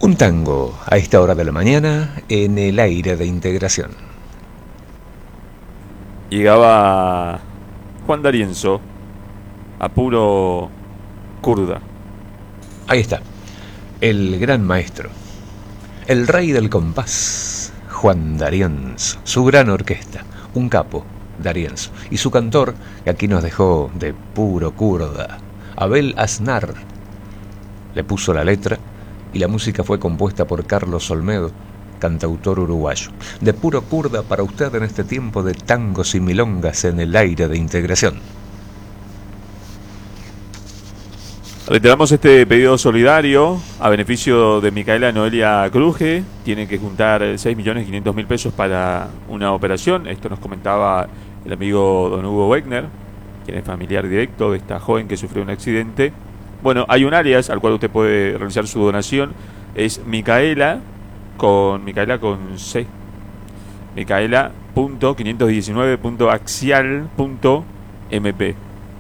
Un tango a esta hora de la mañana en el aire de integración. Llegaba Juan D'Arienzo a puro kurda. Ahí está, el gran maestro, el rey del compás, Juan D'Arienzo, su gran orquesta, un capo, D'Arienzo, y su cantor, que aquí nos dejó de puro kurda, Abel Aznar, le puso la letra y la música fue compuesta por Carlos Olmedo, cantautor uruguayo. De puro kurda para usted en este tiempo de tangos y milongas en el aire de integración. Reiteramos este pedido solidario a beneficio de Micaela Noelia Cruje. Tienen que juntar 6.500.000 pesos para una operación. Esto nos comentaba el amigo don Hugo Wegner, quien es familiar directo de esta joven que sufrió un accidente. Bueno, hay un alias al cual usted puede realizar su donación. Es Micaela con C. Micaela.519.axial.mp.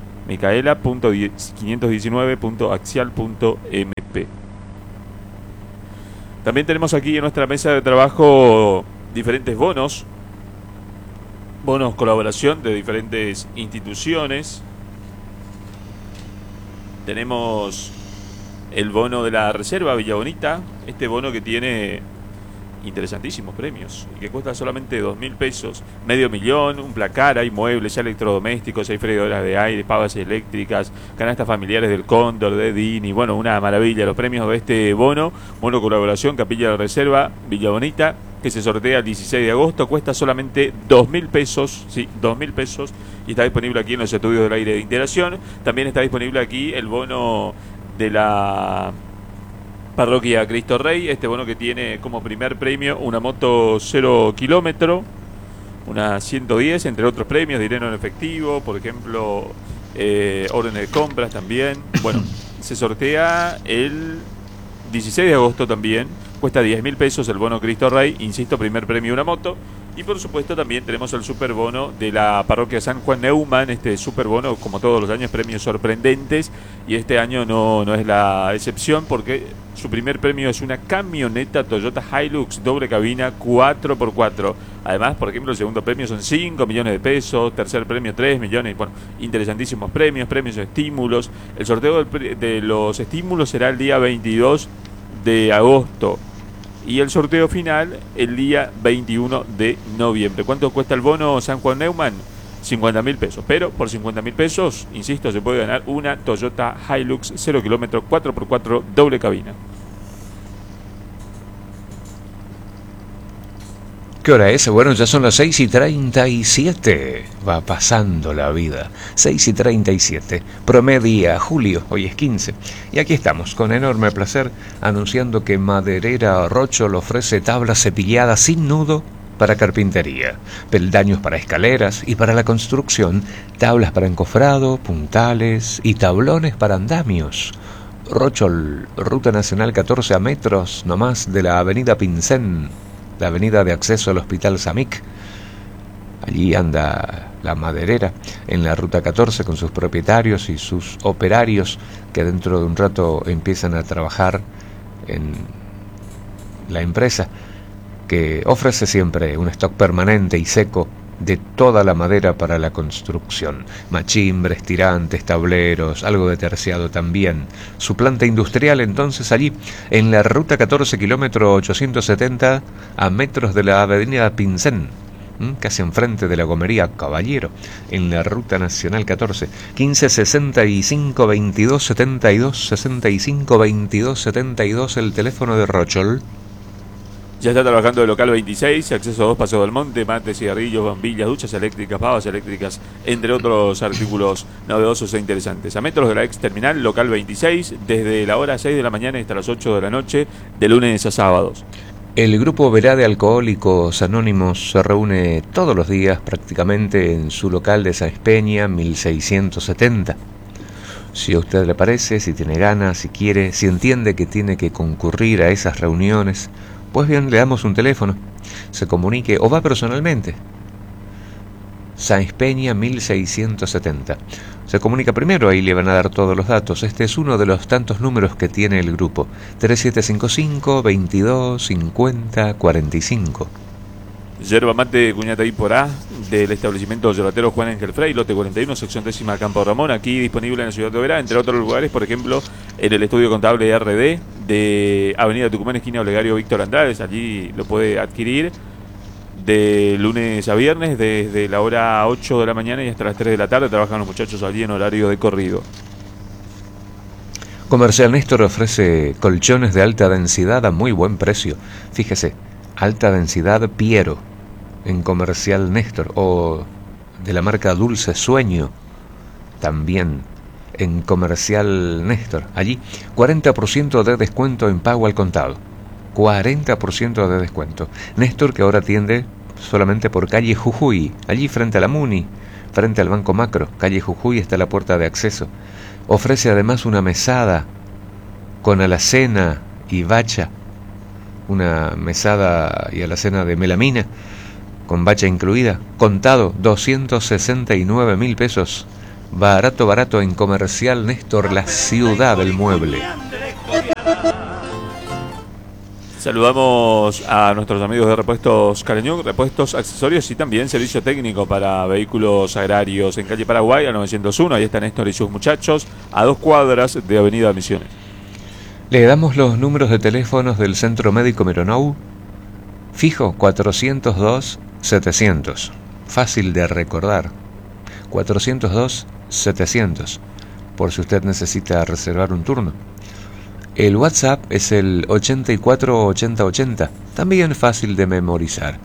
Micaela.519.axial.mp. También tenemos aquí en nuestra mesa de trabajo diferentes bonos colaboración de diferentes instituciones. Tenemos el bono de la Reserva Villa Bonita, este bono que tiene interesantísimos premios y que cuesta solamente 2.000 pesos, medio millón, un placar, hay muebles, electrodomésticos, hay freidoras de aire, pavas eléctricas, canastas familiares del Cóndor, de Dini, bueno, una maravilla. Los premios de este bono colaboración Capilla de la Reserva Villa Bonita, que se sortea el 16 de agosto, cuesta solamente 2.000 pesos, sí, 2.000 pesos, y está disponible aquí en los estudios del aire de integración. También está disponible aquí el bono de la Parroquia Cristo Rey, este bono que tiene como primer premio una moto 0 kilómetro, una 110, entre otros premios, dinero en efectivo, por ejemplo, órdenes de compras también. Bueno, se sortea el 16 de agosto también, cuesta 10.000 pesos el bono Cristo Rey, insisto, primer premio una moto. Y por supuesto también tenemos el superbono de la Parroquia San Juan Neumann, este superbono, como todos los años, premios sorprendentes, y este año no es la excepción porque su primer premio es una camioneta Toyota Hilux doble cabina 4x4. Además, por ejemplo, el segundo premio son 5 millones de pesos, tercer premio 3 millones, bueno, interesantísimos premios de estímulos. El sorteo de los estímulos será el día 22 de agosto. Y el sorteo final el día 21 de noviembre. ¿Cuánto cuesta el bono San Juan Neumann? 50.000 pesos. Pero por 50.000 pesos, insisto, se puede ganar una Toyota Hilux 0 kilómetro 4x4 doble cabina. ¿Qué hora es? Bueno, ya son las 6:37. Va pasando la vida. 6:37. Promedia julio, hoy es 15. Y aquí estamos, con enorme placer, anunciando que Maderera Rochol ofrece tablas cepilladas sin nudo para carpintería, peldaños para escaleras y para la construcción, tablas para encofrado, puntales y tablones para andamios. Rochol, Ruta Nacional 14 a metros nomás de la avenida Pincén, la avenida de acceso al Hospital Samic. Allí anda la maderera en la ruta 14 con sus propietarios y sus operarios que dentro de un rato empiezan a trabajar en la empresa, que ofrece siempre un stock permanente y seco de toda la madera para la construcción, machimbres, tirantes, tableros, algo de terciado también. Su planta industrial entonces allí en la ruta 14 kilómetro 870 a metros de la avenida Pincén, casi enfrente de la gomería Caballero, en la ruta nacional 14, 15 65 22 72 65 22 72, el teléfono de Rochol. Ya está trabajando el local 26, acceso a 2 Paso del Monte, mates, cigarrillos, bombillas, duchas eléctricas, pavas eléctricas, entre otros artículos novedosos e interesantes. A metros de la ex terminal, local 26, desde la hora 6 de la mañana hasta las 8 de la noche, de lunes a sábados. El grupo Verá de Alcohólicos Anónimos se reúne todos los días prácticamente en su local de Sáenz Peña, 1670. Si a usted le parece, si tiene ganas, si quiere, si entiende que tiene que concurrir a esas reuniones, pues bien, le damos un teléfono, se comunique o va personalmente. Sáenz Peña 1670. Se comunica primero, ahí le van a dar todos los datos. Este es uno de los tantos números que tiene el grupo. 3755 22 50 45. Yerba mate Cuñata Porá del establecimiento Yerbatero Juan Ángel Frey, lote 41, sección 10ª Campo Ramón, aquí disponible en la ciudad de Oberá, entre otros lugares, por ejemplo, en el estudio contable RD de Avenida Tucumán, esquina Olegario Víctor Andrades. Allí lo puede adquirir de lunes a viernes, desde la hora 8 de la mañana y hasta las 3 de la tarde. Trabajan los muchachos allí en horario de corrido. Comercial Néstor ofrece colchones de alta densidad a muy buen precio. Fíjese, alta densidad Piero en Comercial Néstor, o de la marca Dulce Sueño también en Comercial Néstor. Allí 40% de descuento en pago al contado. 40% de descuento. Néstor, que ahora atiende solamente por calle Jujuy, allí frente a la Muni, frente al Banco Macro. Calle Jujuy está la puerta de acceso. Ofrece además una mesada con alacena y bacha, una mesada y alacena de melamina con bacha incluida, contado 269.000 pesos. Barato, barato en Comercial Néstor, la ciudad del mueble. Saludamos a nuestros amigos de Repuestos Carañón, repuestos, accesorios y también servicio técnico para vehículos agrarios en calle Paraguay, a 901. Ahí está Néstor y sus muchachos, a 2 cuadras de Avenida Misiones. Le damos los números de teléfonos del Centro Médico Mironou. Fijo 402-700. Fácil de recordar. 402-700. Por si usted necesita reservar un turno. El WhatsApp es el 848080. También fácil de memorizar.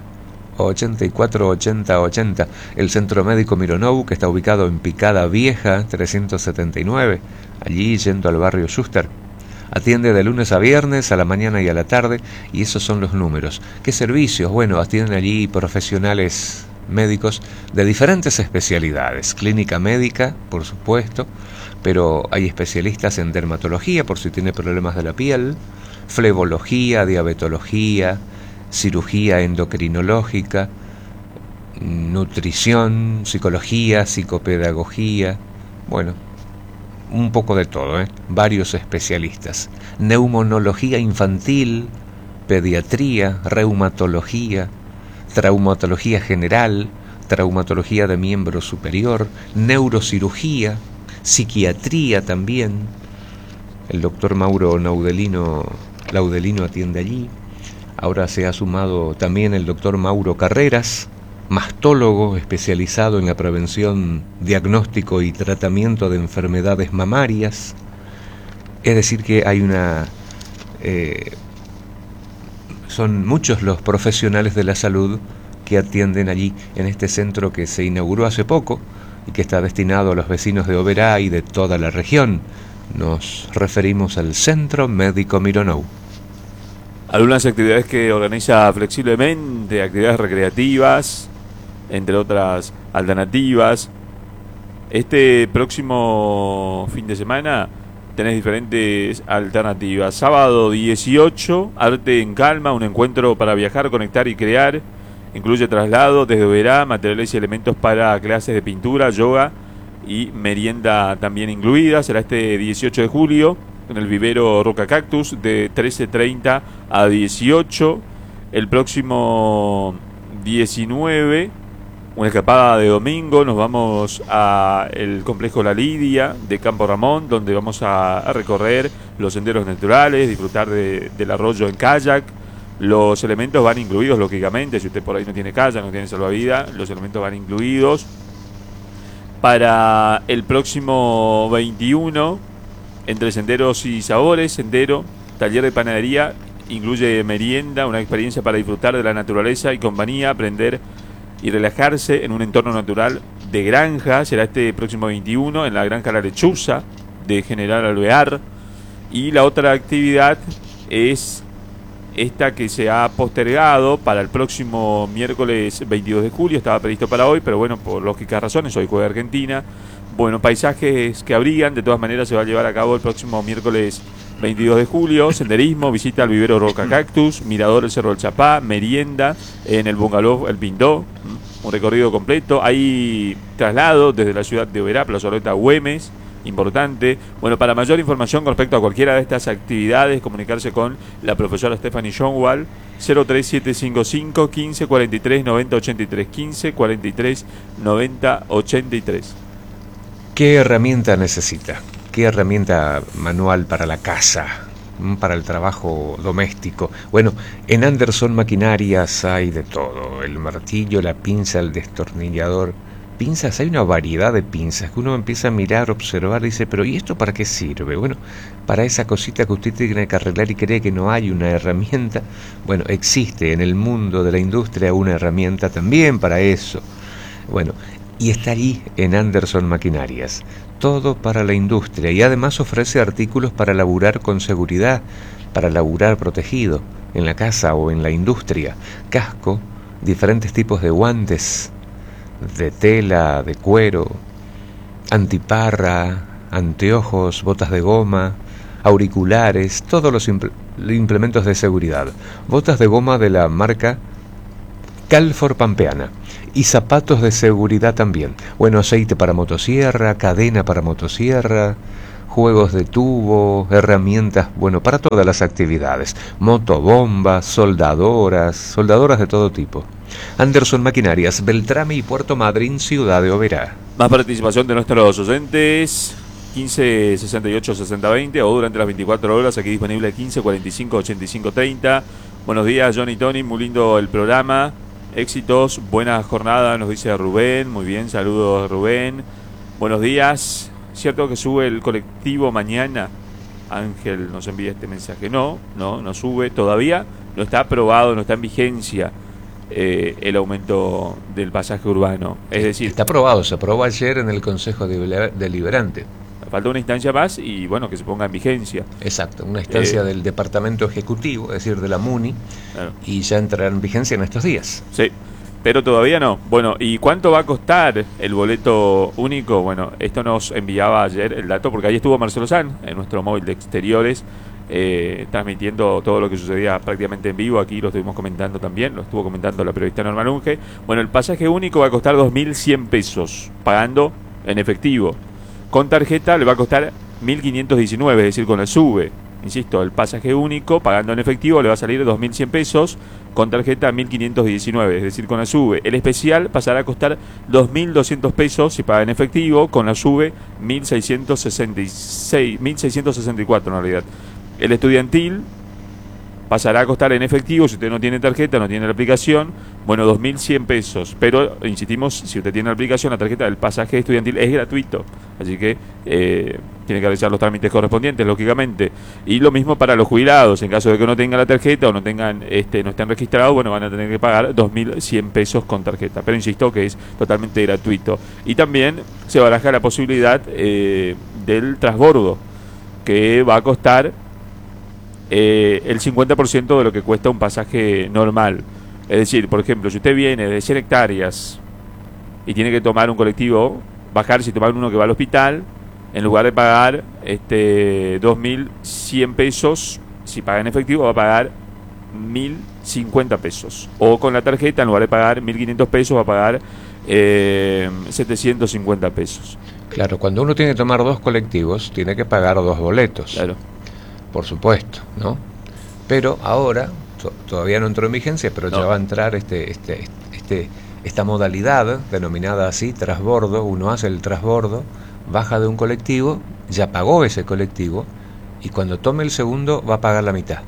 848080. El Centro Médico Mironou, que está ubicado en Picada Vieja 379. Allí yendo al barrio Schuster. Atiende de lunes a viernes, a la mañana y a la tarde, y esos son los números. ¿Qué servicios? Bueno, atienden allí profesionales médicos de diferentes especialidades. Clínica médica, por supuesto, pero hay especialistas en dermatología, por si tiene problemas de la piel, flebología, diabetología, cirugía endocrinológica, nutrición, psicología, psicopedagogía, bueno, un poco de todo, varios especialistas. Neumonología infantil, pediatría, reumatología, traumatología general, traumatología de miembro superior, neurocirugía, psiquiatría también. El doctor Mauro Laudelino atiende allí. Ahora se ha sumado también el doctor Mauro Carreras, mastólogo especializado en la prevención, diagnóstico y tratamiento de enfermedades mamarias. Es decir que hay son muchos los profesionales de la salud que atienden allí en este centro que se inauguró hace poco y que está destinado a los vecinos de Oberá y de toda la región. Nos referimos al Centro Médico Mironou. Algunas actividades que organiza flexiblemente, actividades recreativas, entre otras alternativas. Este próximo fin de semana tenés diferentes alternativas. Sábado 18, Arte en Calma, un encuentro para viajar, conectar y crear. Incluye traslado desde Oberá, materiales y elementos para clases de pintura, yoga y merienda también incluida. Será este 18 de julio en el vivero Roca Cactus de 13:30 a 18. El próximo 19, una escapada de domingo, nos vamos a el complejo La Lidia de Campo Ramón, donde vamos a recorrer los senderos naturales, disfrutar del arroyo en kayak. Los elementos van incluidos, lógicamente. Si usted por ahí no tiene kayak, no tiene salvavidas, los elementos van incluidos. Para el próximo 21, entre senderos y sabores, sendero, taller de panadería, incluye merienda, una experiencia para disfrutar de la naturaleza y compañía, aprender y relajarse en un entorno natural de granja. Será este próximo 21 en la granja La Lechuza de General Alvear. Y la otra actividad es esta que se ha postergado para el próximo miércoles 22 de julio. Estaba previsto para hoy, pero bueno, por lógicas razones, hoy juega Argentina. Bueno, paisajes que abrigan, de todas maneras se va a llevar a cabo el próximo miércoles 22 de julio. Senderismo, visita al vivero Roca Cactus, mirador el Cerro del Chapá, merienda en el bungalow El Pindó. un recorrido completo. Hay traslado desde la ciudad de Oberá, Plazoleta, Güemes, importante. Bueno, para mayor información con respecto a cualquiera de estas actividades, comunicarse con la profesora Stephanie Johnwall, 03755 15 43 90 83, 15 43 90 83. ¿Qué herramienta necesita? ¿Qué herramienta manual para la casa? Para el trabajo doméstico. Bueno, en Anderson Maquinarias hay de todo: el martillo, la pinza, el destornillador. Pinzas, hay una variedad de pinzas que uno empieza a mirar, observar y dice, pero ¿y esto para qué sirve? Bueno, para esa cosita que usted tiene que arreglar y cree que no hay una herramienta. Bueno, existe en el mundo de la industria una herramienta también para eso. Bueno, y está allí en Anderson Maquinarias. Todo para la industria, y además ofrece artículos para laburar con seguridad, para laburar protegido en la casa o en la industria. Casco, diferentes tipos de guantes, de tela, de cuero, antiparra, anteojos, botas de goma, auriculares, todos los implementos de seguridad. Botas de goma de la marca Calfor Pampeana. Y zapatos de seguridad también. Bueno, aceite para motosierra, cadena para motosierra, juegos de tubo, herramientas, bueno, para todas las actividades. Motobombas, soldadoras de todo tipo. Anderson Maquinarias, Beltrame y Puerto Madryn, Ciudad de Oberá. Más participación de nuestros oyentes, 15 68 60 20, o durante las 24 horas, aquí disponible 15 45 85 30. Buenos días, John y Tony, muy lindo el programa. Éxitos, buena jornada, nos dice Rubén. Muy bien, saludos Rubén. Buenos días. ¿Cierto que sube el colectivo mañana? Ángel nos envía este mensaje. No sube todavía. No está aprobado, no está en vigencia el aumento del pasaje urbano. Es decir, está aprobado, se aprobó ayer en el Consejo Deliberante. Falta una instancia más y bueno, que se ponga en vigencia. Exacto, una instancia del Departamento Ejecutivo, es decir, de la MUNI, claro. Y ya entrará en vigencia en estos días. Sí, pero todavía no. Bueno, ¿y cuánto va a costar el boleto único? Bueno, esto nos enviaba ayer el dato, porque ahí estuvo Marcelo San, en nuestro móvil de exteriores, transmitiendo todo lo que sucedía prácticamente en vivo. Aquí lo estuvimos comentando también, lo estuvo comentando la periodista Norma Lunge. Bueno, el pasaje único va a costar 2.100 pesos, pagando en efectivo. Con tarjeta le va a costar 1.519, es decir, con la SUBE. Insisto, el pasaje único, pagando en efectivo, le va a salir 2.100 pesos. Con tarjeta 1.519, es decir, con la SUBE. El especial pasará a costar 2.200 pesos si paga en efectivo. Con la SUBE 1.664 en realidad. El estudiantil pasará a costar en efectivo, si usted no tiene tarjeta, no tiene la aplicación, bueno, 2.100 pesos. Pero, insistimos, si usted tiene la aplicación, la tarjeta del pasaje estudiantil es gratuito. Así que tiene que realizar los trámites correspondientes, lógicamente. Y lo mismo para los jubilados. En caso de que no tengan la tarjeta o no tengan no estén registrados, bueno, van a tener que pagar 2.100 pesos con tarjeta. Pero insisto que es totalmente gratuito. Y también se baraja la posibilidad del transbordo, que va a costar el 50% de lo que cuesta un pasaje normal. Es decir, por ejemplo, si usted viene de 100 hectáreas y tiene que tomar un colectivo, bajarse y tomar uno que va al hospital, en lugar de pagar 2.100 pesos, si paga en efectivo va a pagar 1.050 pesos. O con la tarjeta, en lugar de pagar 1.500 pesos, va a pagar 750 pesos. Claro, cuando uno tiene que tomar dos colectivos, tiene que pagar dos boletos. Claro. Por supuesto, ¿no? Pero ahora, todavía no entró en vigencia, pero ya va a entrar esta modalidad denominada así, transbordo. Uno hace el transbordo, baja de un colectivo, ya pagó ese colectivo, y cuando tome el segundo va a pagar la mitad.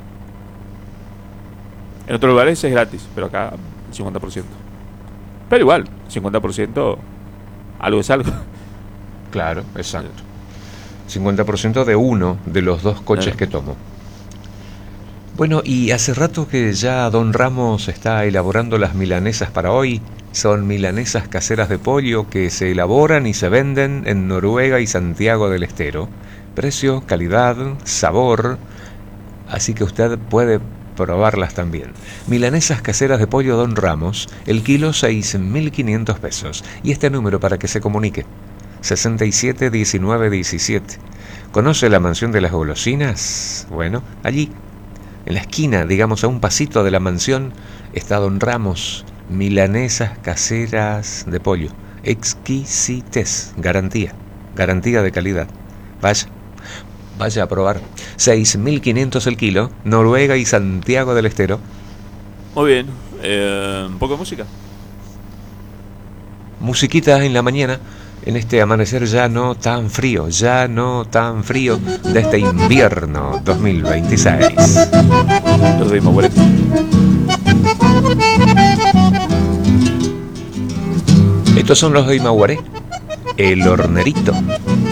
En otros lugares es gratis, pero acá el 50%. Pero igual, 50%, algo es algo. Claro, exacto. 50% de uno de los dos coches que tomo. Bueno, y hace rato que ya Don Ramos está elaborando las milanesas para hoy. Son milanesas caseras de pollo que se elaboran y se venden en Noruega y Santiago del Estero. Precio, calidad, sabor, así que usted puede probarlas también. Milanesas caseras de pollo Don Ramos, el kilo 6.500 pesos. Y este número para que se comunique: 67 19 17. ¿Conoce la mansión de las golosinas? Bueno, allí, en la esquina, digamos a un pasito de la mansión, está Don Ramos, Milanesas caseras de pollo. Exquisitez. Garantía de calidad. Vaya a probar. 6.500 el kilo. Noruega y Santiago del Estero. Muy bien. Un poco de música. Musiquita en la mañana. En este amanecer ya no tan frío de este invierno 2026. Los de Imaguaré. Estos son los de Imaguaré. El Hornerito.